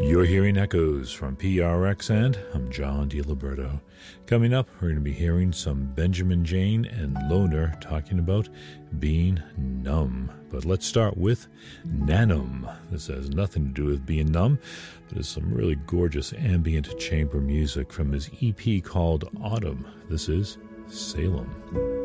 You're hearing echoes from PRX, and I'm John DiLiberto. Coming up, we're going to be hearing some Benjamin Jane and Loner talking about being numb. But let's start with Nanum. This has nothing to do with being numb, but it's some really gorgeous ambient chamber music from his EP called Autumn. This is Salem.